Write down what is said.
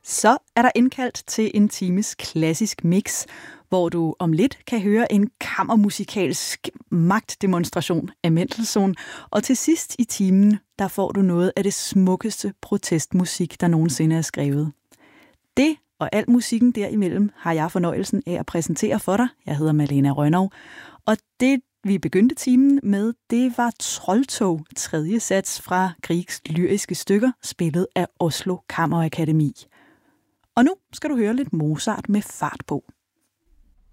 Så er der indkaldt til en times klassisk mix, hvor du om lidt kan høre en kammermusikalsk magtdemonstration af Mendelssohn. Og til sidst i timen, der får du noget af det smukkeste protestmusik, der nogensinde er skrevet. Det og al musikken derimellem har jeg fornøjelsen af at præsentere for dig. Jeg hedder Malene Rønnow, og det vi begyndte timen med, det var Troldtog, tredje sats fra Griegs lyriske stykker, spillet af Oslo Kammerakademi. Og nu skal du høre lidt Mozart med fart på.